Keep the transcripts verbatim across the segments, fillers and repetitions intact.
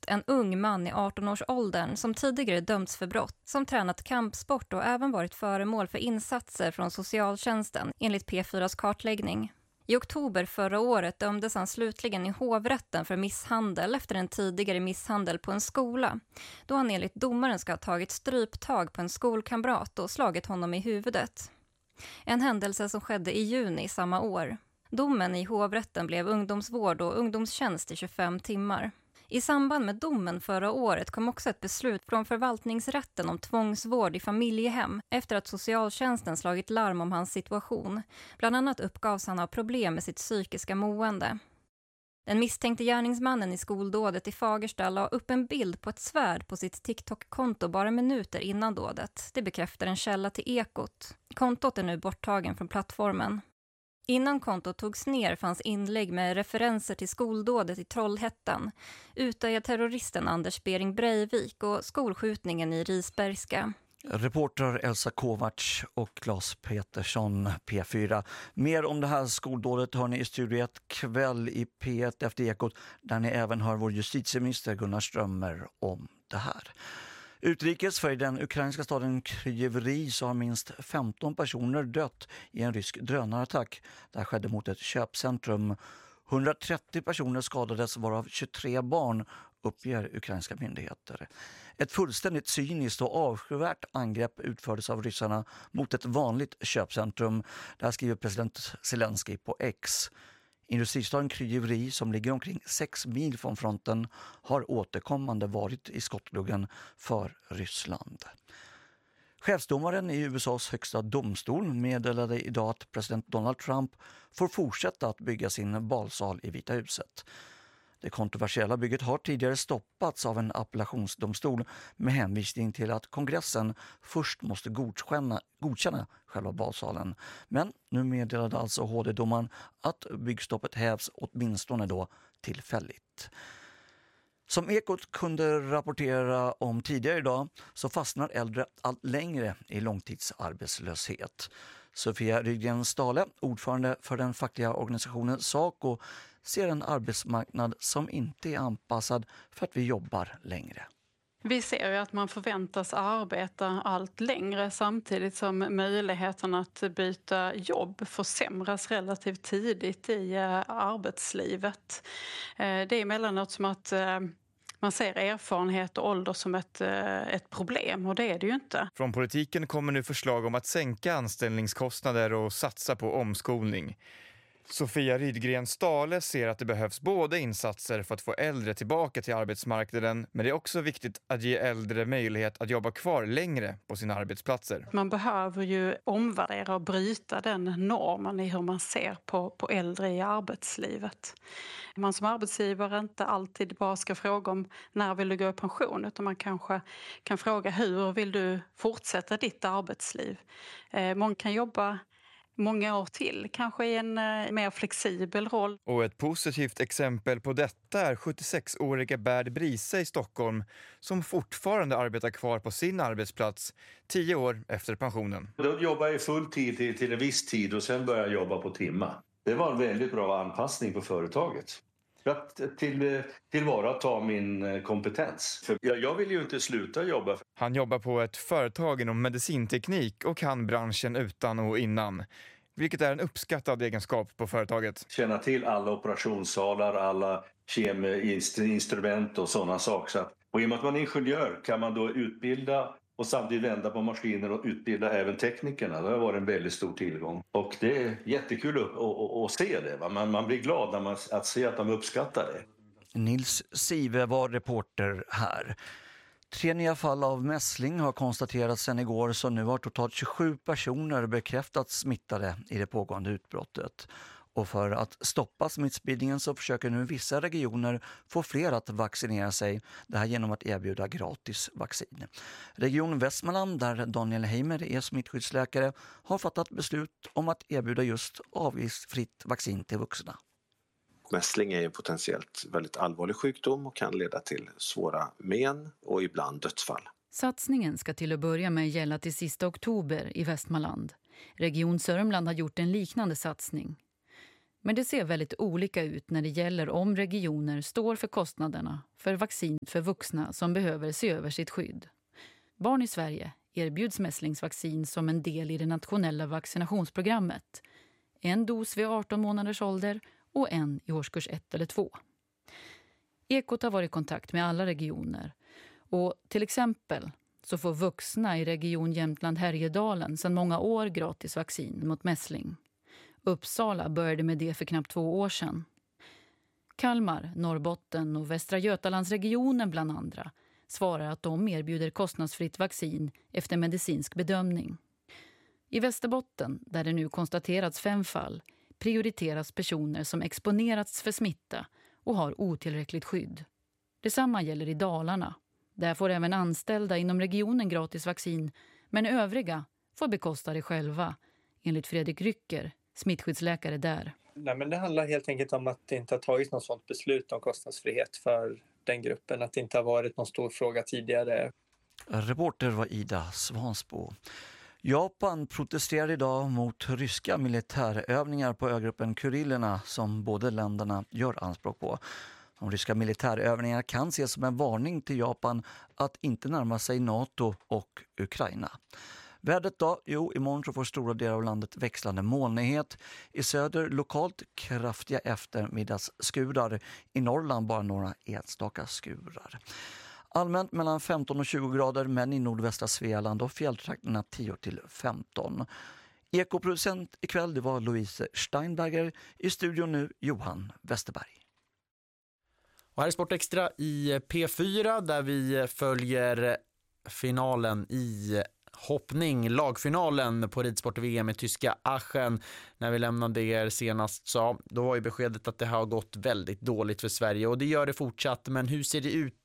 en ung man i arton-årsåldern som tidigare dömts för brott, som tränat kampsport och även varit föremål för insatser från socialtjänsten enligt P fyras kartläggning. I oktober förra året dömdes han slutligen i hovrätten för misshandel efter en tidigare misshandel på en skola, då han enligt domaren ska ha tagit stryptag på en skolkamrat och slagit honom i huvudet. En händelse som skedde i juni samma år. Domen i hovrätten blev ungdomsvård och ungdomstjänst i tjugofem timmar. I samband med domen förra året kom också ett beslut från förvaltningsrätten om tvångsvård i familjehem efter att socialtjänsten slagit larm om hans situation. Bland annat uppgavs han ha problem med sitt psykiska mående. Den misstänkte gärningsmannen i skoldådet i Fagersta la upp en bild på ett svärd på sitt TikTok-konto bara minuter innan dådet. Det bekräftar en källa till Ekot. Kontot är nu borttagen från plattformen. Innan kontot togs ner fanns inlägg med referenser till skoldådet i Trollhättan, Utöja-terroristen Anders Bering Breivik och skolskjutningen i Risbergska. Reporter Elsa Kovacs och Claes Petersson, P fyra. Mer om det här skoldådet hör ni i Studio ett kväll i P ett efter Ekot, där ni även hör vår justitieminister Gunnar Strömmer om det här. Utrikes för den ukrainska staden Kryjevri så har minst femton personer dött i en rysk drönarattack. Det här skedde mot ett köpcentrum. hundratrettio personer skadades, varav tjugotre barn, uppger ukrainska myndigheter. Ett fullständigt cyniskt och avskyvärt angrepp utfördes av ryssarna mot ett vanligt köpcentrum. Det här skriver president Zelensky på X. Industristaden Kryjevri, som ligger omkring sex mil från fronten, har återkommande varit i skottgluggen för Ryssland. Chefsdomaren i U S A:s högsta domstol meddelade idag att president Donald Trump får fortsätta att bygga sin balsal i Vita huset. Det kontroversiella bygget har tidigare stoppats av en appellationsdomstol med hänvisning till att kongressen först måste godkänna, godkänna själva balsalen. Men nu meddelade alltså H D-domaren att byggstoppet hävs åtminstone då tillfälligt. Som Ekot kunde rapportera om tidigare idag så fastnar äldre allt längre i långtidsarbetslöshet. Sofia Rydgren Stale, ordförande för den fackliga organisationen SACO, ser en arbetsmarknad som inte är anpassad för att vi jobbar längre. Vi ser ju att man förväntas arbeta allt längre samtidigt som möjligheten att byta jobb försämras relativt tidigt i arbetslivet. Det är emellanåt som att man ser erfarenhet och ålder som ett, ett problem, och det är det ju inte. Från politiken kommer nu förslag om att sänka anställningskostnader och satsa på omskolning. Sofia Rydgren Stale ser att det behövs både insatser för att få äldre tillbaka till arbetsmarknaden, men det är också viktigt att ge äldre möjlighet att jobba kvar längre på sina arbetsplatser. Man behöver ju omvärdera och bryta den normen i hur man ser på, på äldre i arbetslivet. Man som arbetsgivare inte alltid bara ska fråga om när vill du gå i pension, utan man kanske kan fråga hur vill du fortsätta ditt arbetsliv. Eh, många kan jobba många år till, kanske i en eh, mer flexibel roll. Och ett positivt exempel på detta är sjuttiosex-åriga Berd Brise i Stockholm som fortfarande arbetar kvar på sin arbetsplats tio år efter pensionen. Då jobbar jag full tid till, till en viss tid och sen börjar jag jobba på timmar. Det var en väldigt bra anpassning på företaget. För att till, tillvarata min kompetens. För jag, jag vill ju inte sluta jobba. Han jobbar på ett företag inom medicinteknik och kan branschen utan och innan. Vilket är en uppskattad egenskap på företaget. Känna till alla operationssalar, alla keminstrument och sådana saker. Så att, och i och med att man är ingenjör kan man då utbilda och samtidigt vända på maskiner och utbilda även teknikerna. Det har varit en väldigt stor tillgång. Och det är jättekul att, att, att se det. Va? Man, man blir glad när man, att se att de uppskattar det. Nils Sive var reporter här. Tre nya fall av mässling har konstaterats sedan igår, så nu har totalt tjugosju personer bekräftats smittade i det pågående utbrottet. Och för att stoppa smittspridningen så försöker nu vissa regioner få fler att vaccinera sig. Det här genom att erbjuda gratis vaccin. Region Västmanland, där Daniel Heimer är smittskyddsläkare, har fattat beslut om att erbjuda just avgiftsfritt vaccin till vuxna. Mässling är en potentiellt väldigt allvarlig sjukdom och kan leda till svåra men och ibland dödsfall. Satsningen ska till att börja med gälla till sista oktober i Västmanland. Region Sörmland har gjort en liknande satsning. Men det ser väldigt olika ut när det gäller om regioner står för kostnaderna för vaccin för vuxna som behöver se över sitt skydd. Barn i Sverige erbjuds mässlingsvaccin som en del i det nationella vaccinationsprogrammet. En dos vid arton månaders ålder och en i årskurs ett eller två. Ekot har varit i kontakt med alla regioner och till exempel så får vuxna i region Jämtland-Härjedalen sedan många år gratis vaccin mot mässling. Uppsala började med det för knappt två år sedan. Kalmar, Norrbotten och Västra Götalandsregionen bland andra svarar att de erbjuder kostnadsfritt vaccin efter medicinsk bedömning. I Västerbotten, där det nu konstaterats fem fall, prioriteras personer som exponerats för smitta och har otillräckligt skydd. Detsamma gäller i Dalarna. Där får även anställda inom regionen gratis vaccin, men övriga får bekosta det själva, enligt Fredrik Rycker, smittskyddsläkare där. Nej, men det handlar helt enkelt om att det inte har tagits något sådant beslut om kostnadsfrihet för den gruppen, att det inte har varit någon stor fråga tidigare. Reporter var Ida Svansbo. Japan protesterar idag mot ryska militärövningar på ögruppen Kurillerna som båda länderna gör anspråk på. De ryska militärövningarna kan ses som en varning till Japan att inte närma sig NATO och Ukraina. Vädret då? Jo, imorgon så får stora delar av landet växlande molnighet. I söder lokalt kraftiga eftermiddagsskurar. I Norrland bara några enstaka skurar. Allmänt mellan femton och tjugo grader, men i nordvästra Svealand och fjälltrakterna tio till femton. Ekoproducent ikväll, det var Louise Steinberger. I studion nu Johan Westerberg. Och här är Sport Extra i P fyra där vi följer finalen i hoppning, lagfinalen på ridsport-V M i tyska Aachen. När vi lämnade er senast så då var ju beskedet att det har gått väldigt dåligt för Sverige och det gör det fortsatt. Men hur ser det ut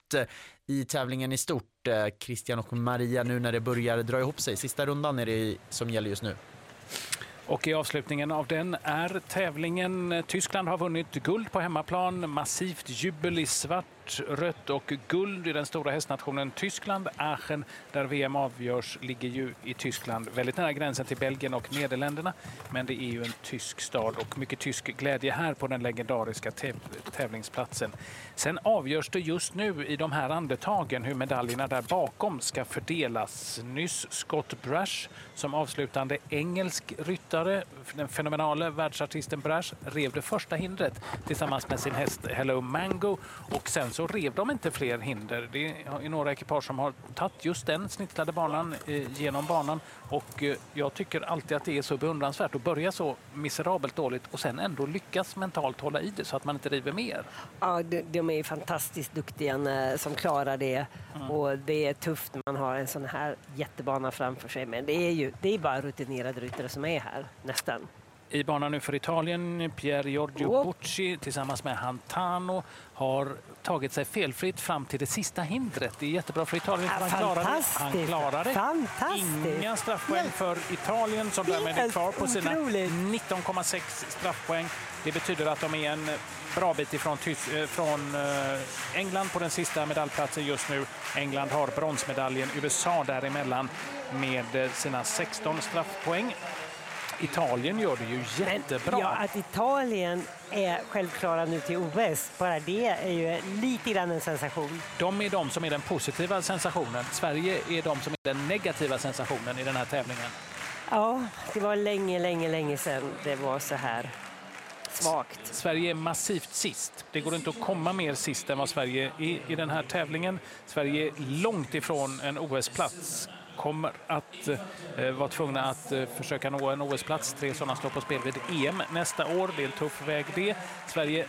i tävlingen i stort? Christian och Maria, nu när det börjar dra ihop sig. Sista rundan är det som gäller just nu. Och i avslutningen av den är tävlingen. Tyskland har vunnit guld på hemmaplan. Massivt jubel i svart, rött och guld i den stora hästnationen Tyskland. Aachen, där V M avgörs, ligger ju i Tyskland. Väldigt nära gränsen till Belgien och Nederländerna. Men det är ju en tysk stad och mycket tysk glädje här på den legendariska täv- tävlingsplatsen. Sen avgörs det just nu i de här andetagen hur medaljerna där bakom ska fördelas. Nyss Scott Brash som avslutande engelsk ryttare, den fenomenala världsartisten Brash, rev det första hindret tillsammans med sin häst Hello Mango och sen så rev de inte fler hinder. Det är några ekipage som har tagit just den snittlade banan eh, genom banan och eh, jag tycker alltid att det är så beundransvärt att börja så miserabelt dåligt och sen ändå lyckas mentalt hålla i det så att man inte river mer. Ja, de, de är fantastiskt duktiga när, som klarar det mm. och det är tufft när man har en sån här jättebana framför sig, men det är ju det är bara rutinerade ryttare som är här nästan. I banan nu för Italien, Pier Giorgio oh. Bucci tillsammans med Hantano har tagit sig felfritt fram till det sista hindret. Det är jättebra för Italien. Ja, han klarar det. Han klarar det. Fantastiskt. Inga straffpoäng för Italien som därmed är kvar på sina nitton komma sex straffpoäng. Det betyder att de är en bra bit ifrån Tys- från England på den sista medaljplatsen just nu. England har bronsmedaljen, U S A däremellan med sina sexton straffpoäng. Italien gör det ju jättebra. Men, ja, att Italien är självklara nu till O S, bara det är ju lite grann en sensation. De är de som är den positiva sensationen. Sverige är de som är den negativa sensationen i den här tävlingen. Ja, det var länge, länge, länge sedan det var så här svagt. Sverige är massivt sist. Det går inte att komma mer sist än vad Sverige är i den här tävlingen. Sverige är långt ifrån en O S-plats. Kommer att eh, vara tvungna att eh, försöka nå en O S-plats. Tre sådana står på spel vid E M nästa år. Det är en tuff väg det. Sverige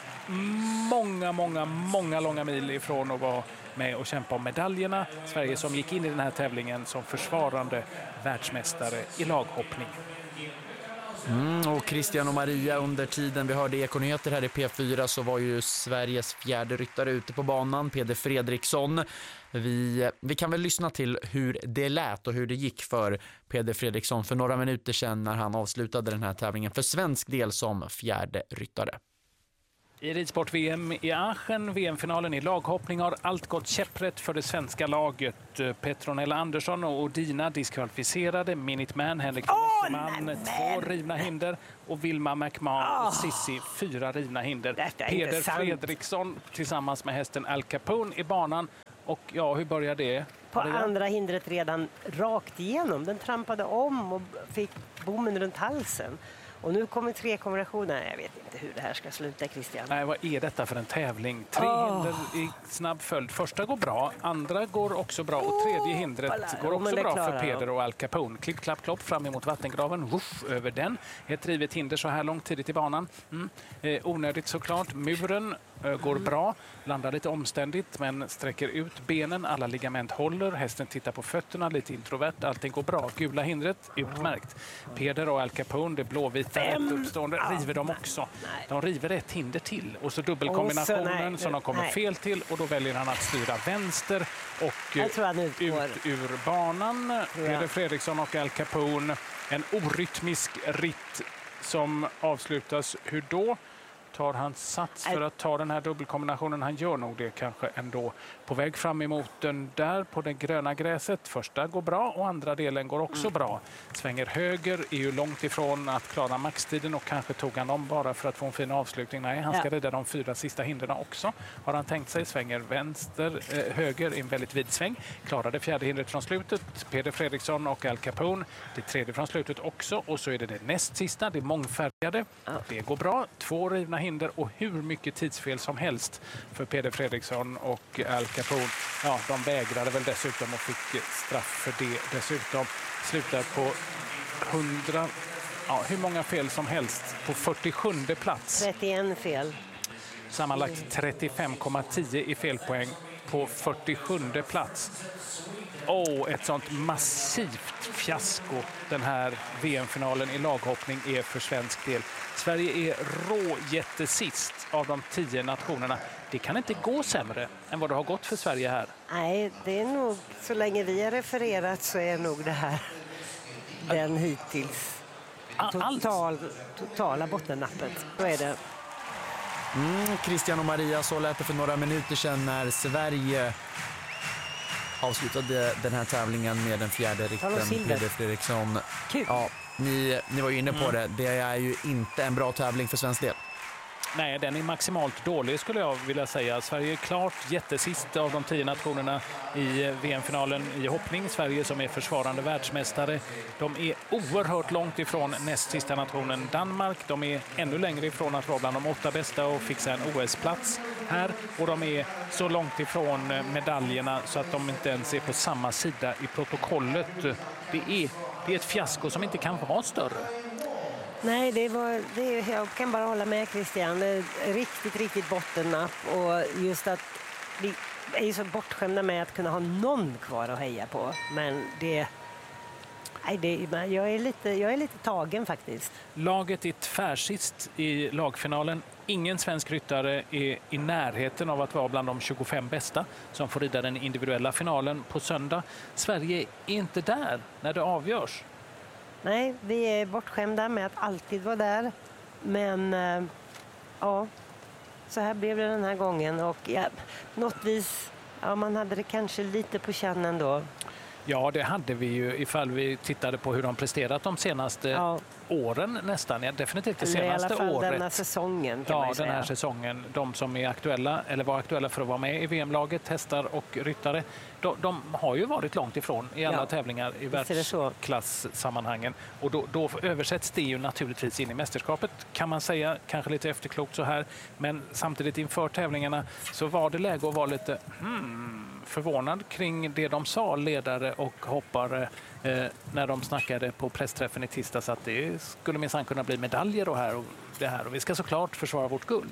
många, många, många långa mil ifrån att vara med och kämpa om medaljerna. Sverige som gick in i den här tävlingen som försvarande världsmästare i laghoppning. Mm, och Christian och Maria, under tiden vi hörde Ekonyheter här i P fyra så var ju Sveriges fjärde ryttare ute på banan, Peder Fredriksson. Vi, vi kan väl lyssna till hur det lät och hur det gick för Peder Fredriksson för några minuter sedan när han avslutade den här tävlingen för svensk del som fjärde ryttare. I ridsport-V M i Aachen, V M-finalen i laghoppning, har allt gått käpprätt för det svenska laget. Petronella Andersson och Odina diskvalificerade. Minuteman Henrik Åh, Ackerman två rivna hinder och Vilma McMahon oh. och Sissi fyra rivna hinder. Detta är Peder intressant. Fredriksson tillsammans med hästen Al Capone i banan. Och ja, hur börjar det? På andra hindret redan rakt igenom. Den trampade om och fick bommen runt halsen. Och nu kommer tre kombinationer. Jag vet inte hur det här ska sluta, Christian. Nej, vad är detta för en tävling? Tre oh. hinder i snabb följd. Första går bra, andra går också bra och tredje hindret oh, går också bra för Peder och Al Capone. Klipp, klapp, klopp fram emot vattengraven. Wuff, över den. Ett drivet hinder så här långt tidigt i banan. Mm. Eh, onödigt såklart. Muren eh, går mm. bra. Landar lite omständigt men sträcker ut benen. Alla ligament håller. Hästen tittar på fötterna lite introvert. Allting går bra. Gula hindret, utmärkt. Peder och Al Capone, det blåvita rätt uppstående, river de också. De river ett hinder till och så dubbelkombinationen oh, så, som de kommer nej. fel till och då väljer han att styra vänster och ut ur banan. Peder Fredriksson och Al Capone. En orytmisk ritt som avslutas. Hur då? Tar han sats för att ta den här dubbelkombinationen? Han gör nog det kanske ändå. På väg fram emot den där på det gröna gräset. Första går bra och andra delen går också mm. bra. Svänger höger, är ju långt ifrån att klara maxtiden och kanske tog han dem bara för att få en fin avslutning. Nej, han ska ja. rida de fyra sista hindren också. Har han tänkt sig. Svänger vänster, eh, höger i en väldigt vid sväng. Klarar det fjärde hindret från slutet. Peder Fredriksson och Al Capone. Det tredje från slutet också. Och så är det det näst sista, det mångfärgade. Ja. Det går bra. Två rivna hinder och hur mycket tidsfel som helst för Peder Fredriksson och Al Capone. Ja, de vägrade väl dessutom och fick straff för det. Dessutom slutar på hundra, ja, hur många fel som helst på fyrtiosjunde plats. trettioen fel. Sammanlagt trettiofem komma tio i felpoäng på fyrtiosjunde plats. Åh, ett sånt massivt fiasko den här V M-finalen i laghoppning är för svensk del. Sverige är råjättesist av de tio nationerna. Det kan inte gå sämre än vad det har gått för Sverige här. Nej, det är nog, så länge vi har refererat så är nog det här den hittills total, totala bottennappet. Så är det. Mm, Christian och Maria, så lät det för några minuter sedan när Sverige avslutade den här tävlingen med den fjärde rikten, Peder Fredriksson. Kul. Ja, ni, ni var ju inne på mm. det. Det är ju inte en bra tävling för svensk del. Nej, den är maximalt dålig skulle jag vilja säga. Sverige är klart jättesist av de tio nationerna i V M-finalen i hoppning. Sverige som är försvarande världsmästare. De är oerhört långt ifrån näst sista nationen Danmark. De är ännu längre ifrån att vara bland de åtta bästa och fixa en O S-plats här. Och de är så långt ifrån medaljerna så att de inte ens är på samma sida i protokollet. Det är, det är ett fiasko som inte kan vara större. Nej, det var, det, jag kan bara hålla med Christian. Det är riktigt, riktigt bottennapp. Och just att vi är så bortskämda med att kunna ha någon kvar att heja på. Men det... Nej, det, jag, är lite, jag är lite tagen faktiskt. Laget är tvärsist i lagfinalen. Ingen svensk ryttare är i närheten av att vara bland de tjugofem bästa som får rida den individuella finalen på söndag. Sverige är inte där när det avgörs. Nej, vi är bortskämda med att alltid vara där. Men äh, ja, så här blev det den här gången. Och ja, något vis, ja, man hade det kanske lite på kännen då. Ja, det hade vi ju ifall vi tittade på hur de presterat de senaste ja. åren nästan. Ja, definitivt det senaste året. I alla fall året. Den här säsongen kan ja, man ju säga. den här säsongen. De som är aktuella eller var aktuella för att vara med i V M-laget, hästar och ryttare. De, de har ju varit långt ifrån i alla ja. tävlingar i världsklassammanhangen. Och då, då översätts det ju naturligtvis in i mästerskapet kan man säga. Kanske lite efterklokt så här. Men samtidigt inför tävlingarna så var det läge att vara lite hmm, förvånad kring det de sa, ledare och hoppare, eh, när de snackade på pressträffen i tisdags att det skulle minsann kunna bli medaljer och, här och det här. Och vi ska såklart försvara vårt guld.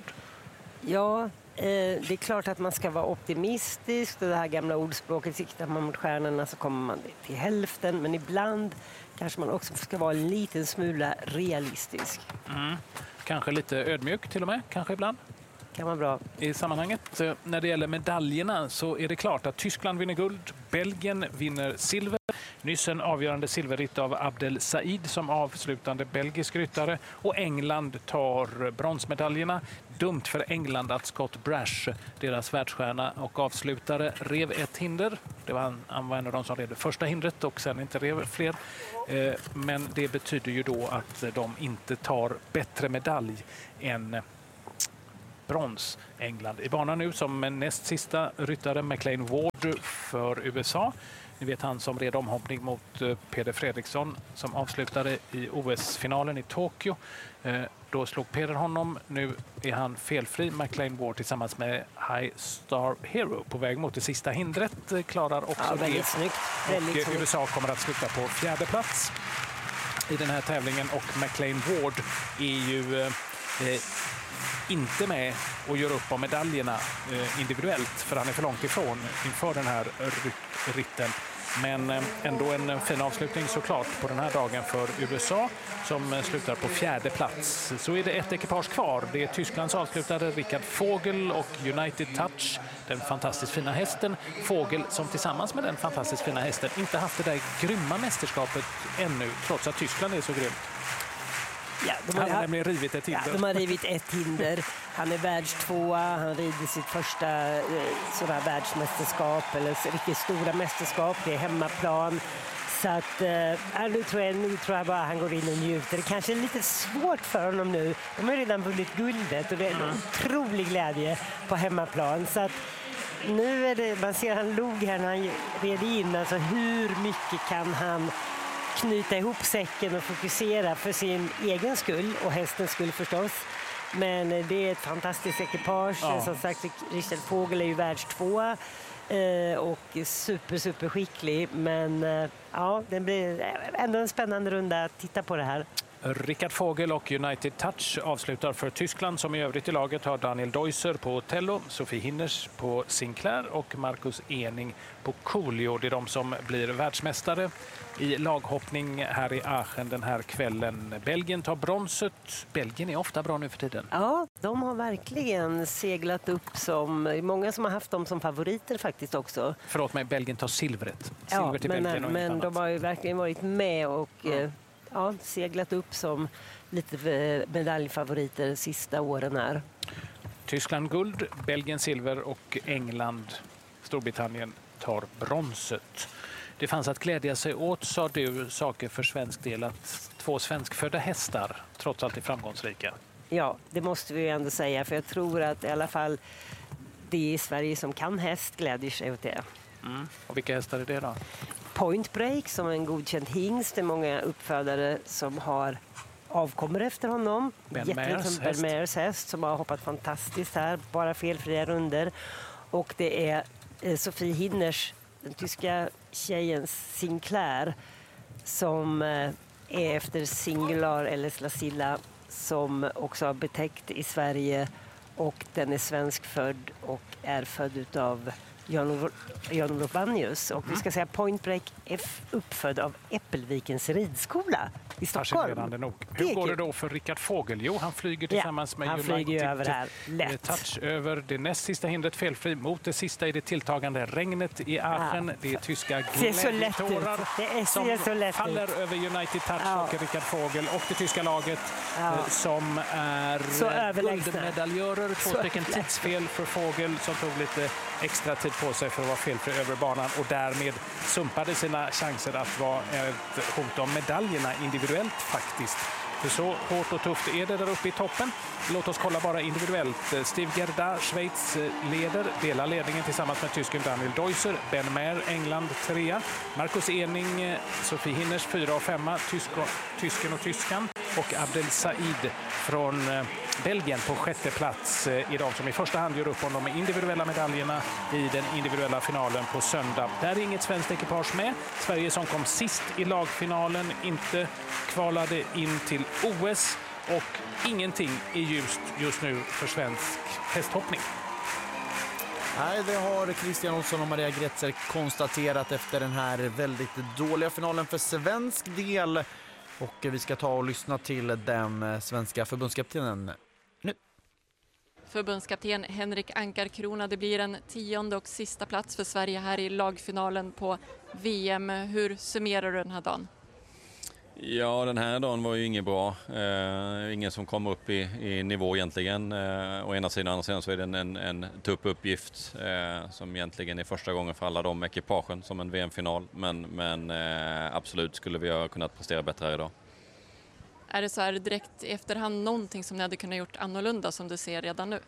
Ja, eh, det är klart att man ska vara optimistisk. Det här gamla ordspråket, siktar man mot stjärnorna så kommer man till hälften. Men ibland kanske man också ska vara en liten smula realistisk. Mm. Kanske lite ödmjuk till och med, kanske ibland. Kan vara bra. I sammanhanget. Så när det gäller medaljerna så är det klart att Tyskland vinner guld, Belgien vinner silver, Nyss en avgörande silverritt av Abdel Said som avslutande belgisk ryttare. Och England tar bronsmedaljerna. Dumt för England att Scott Brash, deras världsstjärna och avslutare, rev ett hinder. Det var han, han var en av de som rev det första hindret och sen inte rev fler. Eh, men det betyder ju då att de inte tar bättre medalj än brons. England i banan nu som näst sista ryttare McLean Ward för U S A. Ni vet han som red omhoppning mot Peder Fredriksson som avslutade i O S-finalen i Tokyo. Eh, då slog Peder honom. Nu är han felfri. McLean Ward tillsammans med High Star Hero på väg mot det sista hindret. Klarar också ja, det. Snyggt. Och U S A kommer att sluta på fjärde plats i den här tävlingen. Och McLean Ward är ju eh, inte med och gör upp om medaljerna eh, individuellt för han är för långt ifrån inför den här ritten. Men eh, ändå en fin avslutning såklart på den här dagen för U S A som eh, slutar på fjärde plats. Så är det ett ekipage kvar. Det är Tysklands avslutare Richard Vogel och United Touch, den fantastiskt fina hästen. Vogel som tillsammans med den fantastiskt fina hästen inte haft det där grymma mästerskapet ännu trots att Tyskland är så grymt. Ja, de har, han har nämligen rivit ett hinder. Ja, de har rivit ett hinder. Han är världstvåa. Han rider sitt första eh, sådär världsmästerskap eller riktigt stora mästerskap. Det är hemmaplan. Så att, eh, nu, tror jag, nu tror jag bara han går in och njuter. Det kanske är lite svårt för honom nu. De har redan vunnit guldet och det är en mm. otrolig glädje på hemmaplan. Så att nu är det, man ser han log här när han red in. Alltså hur mycket kan han knyta ihop säcken och fokusera för sin egen skull och hästens skull förstås. Men det är ett fantastiskt ekipage. Ja. Som sagt, Richard Vogel är ju världstvåa eh, och super, super skicklig. Men eh, ja, det blir ändå en spännande runda att titta på det här. Richard Vogel och United Touch avslutar för Tyskland som i övrigt i laget har Daniel Deusser på Tello, Sofie Hinners på Sinclair och Marcus Ening på Coolio. Det är de som blir världsmästare i laghoppning här i Aachen den här kvällen. Belgien tar bronset. Belgien är ofta bra nu för tiden. Ja, de har verkligen seglat upp som många som har haft dem som favoriter faktiskt också. Förlåt mig, Belgien tar silvret. Silver ja, till men, Belgien och men de har ju verkligen varit med och mm. ja, seglat upp som lite medaljfavoriter sista åren här. Tyskland guld, Belgien silver och England, Storbritannien tar bronset. Det fanns att glädja sig åt, sa du, saker för svensk del att två svenskfödda hästar trots allt är framgångsrika. Ja, det måste vi ändå säga, för jag tror att i alla fall det i Sverige som kan häst glädjer sig åt det. Mm. Och vilka hästar är det då? Point Break som är en godkänd hingst. Det är många uppfödare som har avkommer efter honom. Ben Mairs häst. häst. häst som har hoppat fantastiskt här. Bara felfria runder. Och det är eh, Sofie Hinners, den tyska tjejen Sinclair, som eh, är efter Singular eller Slasilla, som också har betäckt i Sverige. Och den är svenskfödd och är född utav Jan-Olof Bannius. Och vi ska säga Point Break är uppfödd av Äppelvikens ridskola i Stockholm. Nog. Hur det går det då för Richard Vogel? Jo, han flyger tillsammans ja, med han United flyger över här. Lätt. Touch över det näst sista hindret felfri mot det sista i det tilltagande regnet i Aachen. Ja. Det är tyska glädjetårar som så lätt faller ut. över United Touch ja. och Richard Vogel och det tyska laget ja. som är guldmedaljörer. Två så stycken tidsfel för Vogel som tog lite extra tid på sig för att vara felfri över banan och därmed sumpade sina chanser att vara ett hot om medaljerna individuellt faktiskt. För så hårt och tufft är det där uppe i toppen. Låt oss kolla bara individuellt. Steve Gerda, Schweiz, leder. Delar ledningen tillsammans med tysken Daniel Deusser. Ben Mair, England, trea. Marcus Ening, Sofie Hinners, fyra och femma. Tysko, tysken och tyskan. Och Abdel Said från Belgien på sjätte plats i de som i första hand gör upp om de individuella medaljerna i den individuella finalen på söndag. Där är inget svenskt ekipage med. Sverige som kom sist i lagfinalen inte kvalade in till O S och ingenting är ljust just nu för svensk hästhoppning. Nej, det har Christian Olsson och Maria Gretzer konstaterat efter den här väldigt dåliga finalen för svensk del. Och vi ska ta och lyssna till den svenska förbundskaptenen nu. förbundskapten Henrik Ankarkrona. Det blir en tionde och sista plats för Sverige här i lagfinalen på V M. Hur summerar du den här dagen? Ja, den här dagen var ju inget bra. Eh, ingen som kommer upp i, i nivå egentligen. Eh, å ena sidan, andra sidan så är det en, en, en tuff uppgift eh, som egentligen är första gången för alla de ekipagen som en V M-final. Men, men eh, absolut skulle vi ha kunnat prestera bättre här idag. Är det så här direkt i efterhand någonting som ni hade kunnat gjort annorlunda som du ser redan nu?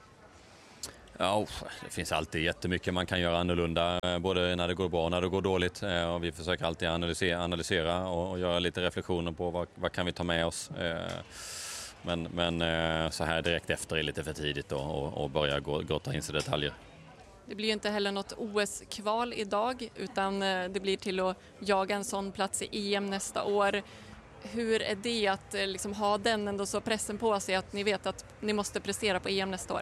Ja, det finns alltid jättemycket man kan göra annorlunda, både när det går bra och när det går dåligt. Och vi försöker alltid analysera, analysera och göra lite reflektioner på vad, vad kan vi ta med oss. Men, men så här direkt efter är lite för tidigt då, och, och börja gå, gå ta in sig detaljer. Det blir ju inte heller något O S-kval idag, utan det blir till att jaga en sån plats i E M nästa år. Hur är det att liksom ha den ändå så pressen på sig att ni vet att ni måste prestera på E M nästa år?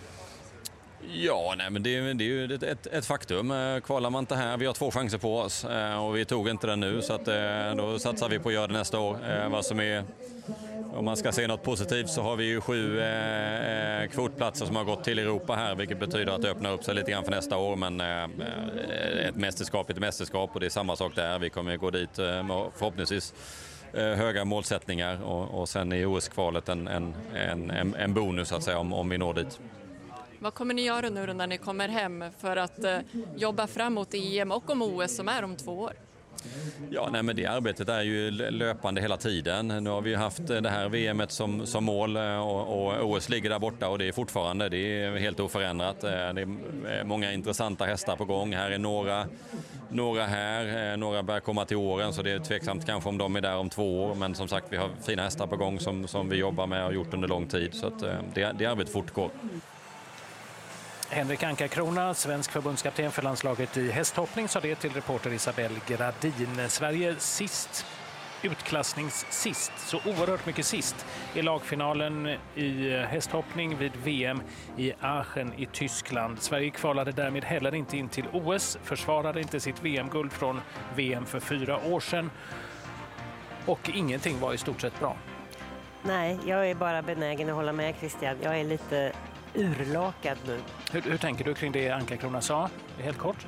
Ja, nej, men det, det är ju ett, ett, ett faktum. Kvalar man inte här, vi har två chanser på oss och vi tog inte den nu, så att, då satsar vi på att göra det nästa år. Vad som är, om man ska se något positivt så har vi ju sju eh, kvotplatser som har gått till Europa här, vilket betyder att det öppnar upp sig lite grann för nästa år. Men eh, ett mästerskap är ett mästerskap och det är samma sak där. Vi kommer gå dit eh, förhoppningsvis höga målsättningar och, och sen i O S-kvalet en, en, en, en bonus att säga, om, om vi når dit. Vad kommer ni göra nu när ni kommer hem för att eh, jobba framåt i E M och om O S som är om två år? Ja, nej, men det arbetet är ju löpande hela tiden. Nu har vi haft det här V M som, som mål och, och O S ligger där borta och det är fortfarande det är helt oförändrat. Det är många intressanta hästar på gång. Här är några, några här, några börjar komma till åren, så det är tveksamt kanske om de är där om två år. Men som sagt, vi har fina hästar på gång som, som vi jobbar med och har gjort under lång tid, så att det, det arbetet fortgår. Henrik Ankarkrona, svensk förbundskapten för landslaget i hästhoppning, sa det till reporter Isabel Gradin. Sverige sist, utklassningssist, så oerhört mycket sist i lagfinalen i hästhoppning vid V M i Aachen i Tyskland. Sverige kvalade därmed heller inte in till O S, försvarade inte sitt V M-guld från V M för fyra år sedan. Och ingenting var i stort sett bra. Nej, jag är bara benägen att hålla med Christian. Jag är lite urlakad nu. Hur, hur tänker du kring det Ankarkrona sa? Helt kort.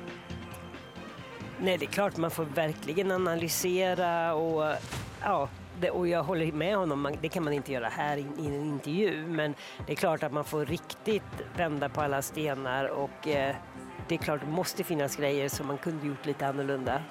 Nej, det är klart man får verkligen analysera och ja, det, och jag håller med honom. Det kan man inte göra här i, i en intervju, men det är klart att man får riktigt vända på alla stenar och eh, det är klart det måste finnas grejer som man kunde gjort lite annorlunda.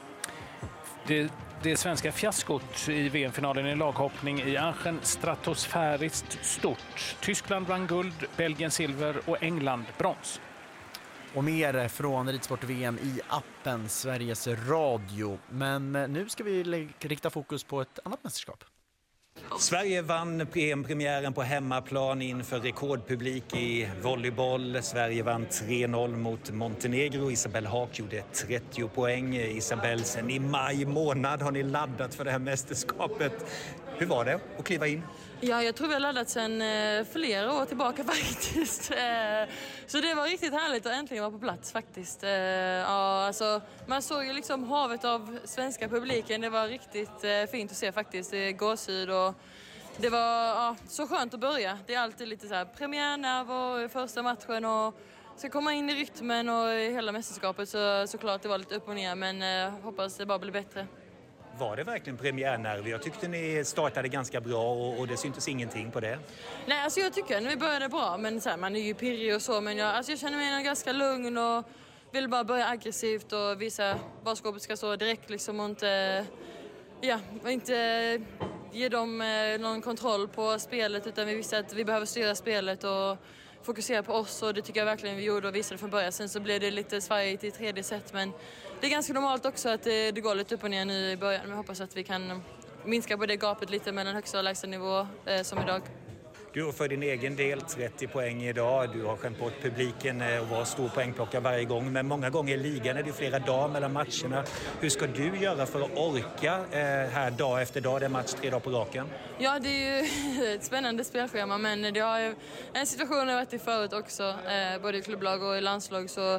Det Det svenska fiaskot i V M-finalen i laghoppning i Aachen stratosfäriskt stort. Tyskland vann guld, Belgien silver och England brons. Och mer från Ridsport-V M i appen Sveriges Radio. Men nu ska vi rikta fokus på ett annat mästerskap. Sverige vann E M-premiären på hemmaplan inför rekordpublik i volleyboll. Sverige vann tre noll mot Montenegro. Isabel Haak gjorde trettio poäng. Isabel, sen i maj månad har ni laddat för det här mästerskapet. Hur var det att kliva in? Ja, jag tror vi har laddat sedan eh, flera år tillbaka faktiskt. Eh, så det var riktigt härligt att äntligen vara på plats faktiskt. Eh, ja, alltså, man såg ju liksom havet av svenska publiken. Det var riktigt eh, fint att se faktiskt. Det gåshud och det var ja, så skönt att börja. Det är alltid lite så här premiärnerv och första matchen och ska komma in i rytmen och i hela mästerskapet, så såklart det var lite upp och ner, men eh, hoppas det bara blir bättre. Var det verkligen premiärnerv? Jag tyckte ni startade ganska bra och, och det syntes ingenting på det. Nej, alltså jag tycker att vi började bra, men så här, man är ju pirrig och så, men jag, alltså jag känner mig ganska lugn och vill bara börja aggressivt och visa var skåpet ska stå direkt liksom, och inte, ja, inte ge dem eh, någon kontroll på spelet, utan vi visste att vi behöver styra spelet och fokusera på oss, och det tycker jag verkligen vi gjorde och visade från början. Sen så blev det lite svajigt i tredje set, men det är ganska normalt också att det, det går lite upp och ner nu i början, men jag hoppas att vi kan minska på det gapet lite mellan högsta och lägsta nivå eh, som idag. Du har för din egen del trettio poäng idag. Du har skämt bort publiken och var stor poängplockare varje gång. Men många gånger i ligan är det flera dagar mellan matcherna. Hur ska du göra för att orka eh, här dag efter dag? Det är match tre dagar på raken. Ja, det är ju ett spännande spelschema. Men det har ju en situation jag varit i förut också. Eh, både i klubblag och i landslag. Så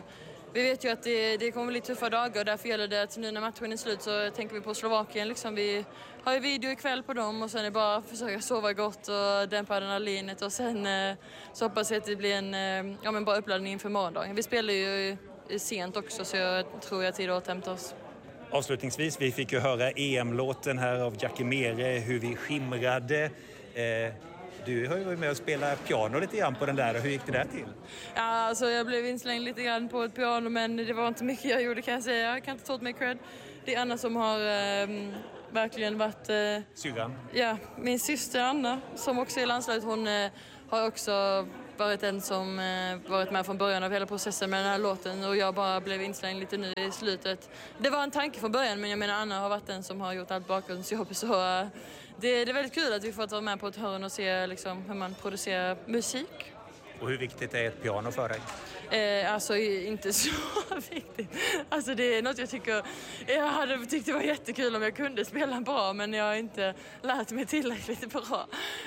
vi vet ju att det, det kommer bli tuffa dagar och därför gäller det att nu när matchen är slut så tänker vi på Slovakien. Liksom vi har ju video ikväll på dem och sen är det bara att försöka sova gott och dämpa adrenalinet och sen eh, så hoppas jag att det blir en eh, ja, men bra uppladdning inför morgondagen. Vi spelar ju sent också så jag tror jag tid att hämta oss. Avslutningsvis, vi fick ju höra E M-låten här av Jackie Mere, Hur vi skimrade. Eh, du har ju varit med och spelat piano lite grann på den där. Hur gick det där till? Ja, alltså jag blev inslängd lite grann på ett piano men det var inte mycket jag gjorde kan jag säga. Jag kan inte ta åt mig cred. Det är Anna som har eh, verkligen varit... Eh, Syrran? Ja, min syster Anna som också är landslaget. Hon eh, har också varit den som eh, varit med från början av hela processen med den här låten och jag bara blev inslängd lite nu i slutet. Det var en tanke från början men jag menar Anna har varit den som har gjort allt bakgrundsjobb så eh, det, det är väldigt kul att vi får vara med på ett hörn och se liksom, hur man producerar musik. Och hur viktigt är ett piano för dig? Eh, alltså inte så viktigt. Alltså det är något jag tycker... Jag hade tyckt det var jättekul om jag kunde spela bra men jag har inte lärt mig tillräckligt bra.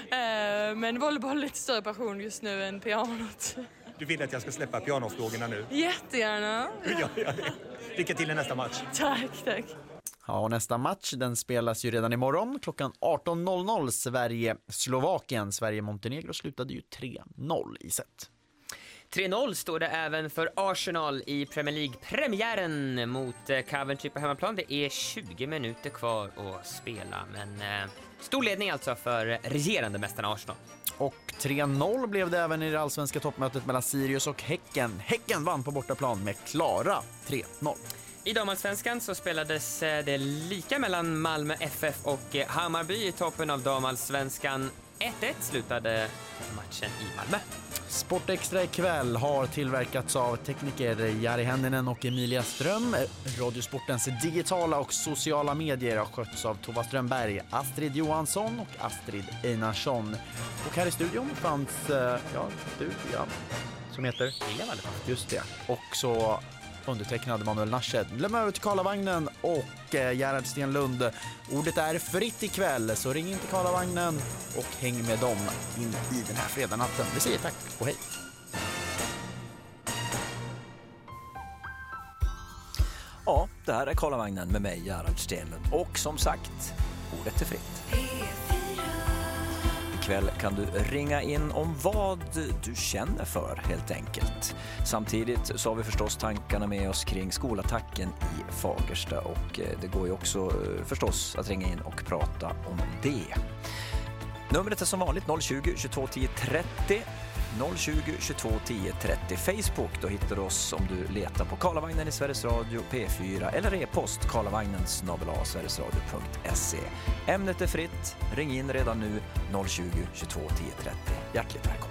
Eh, men volleyboll är lite större passion just nu än pianot. Du vill att jag ska släppa pianofrågorna nu? Jättegärna. Ja, ja. Lycka till i nästa match. Tack, tack. Ja, och nästa match den spelas ju redan imorgon klockan arton noll noll. Sverige-Slovakien. Sverige-Montenegro slutade ju tre noll i set. tre noll står det även för Arsenal i Premier League-premiären mot Coventry på hemmaplan. Det är tjugo minuter kvar att spela, men eh, stor ledning alltså för regerande mästarna Arsenal. Och tre noll blev det även i det allsvenska toppmötet mellan Sirius och Häcken. Häcken vann på bortaplan med klara tre noll. I damallsvenskan så spelades det lika mellan Malmö F F och Hammarby i toppen av damallsvenskan. ett ett slutade matchen i Malmö. Sportextra ikväll har tillverkats av tekniker Jari Henninen och Emilia Ström. Radiosportens digitala och sociala medier har skötts av Tova Strömberg, Astrid Johansson och Astrid Einarsson. Och här i studion fanns, ja, du, ja, som heter Lilla Wallefall. Just det. Och så undertecknad Manuel Nasched. Lämna över till Karlavagnen och eh, Gerhard Stenlund. Ordet är fritt ikväll, så ring in till Karlavagnen och häng med dem in i den här fredagsnatten. Vi säger tack och hej. Ja, det här är Karlavagnen med mig, Gerhard Stenlund. Och som sagt, ordet är fritt. Ikväll kan du ringa in om vad du känner för, helt enkelt. Samtidigt så har vi förstås tankarna med oss kring skolattacken i Fagersta. Och det går ju också förstås att ringa in och prata om det. Numret är som vanligt noll tjugo, tjugotvå tio trettio. noll tjugo, tjugotvå tio trettio. Facebook, då hittar du oss om du letar på Karlavagnen i Sveriges Radio P fyra eller e-post karlavagnen snabel-a sverigesradio punkt se. Ämnet är fritt. Ring in redan nu noll tjugo, tjugotvå tio trettio. Hjärtligt välkommen.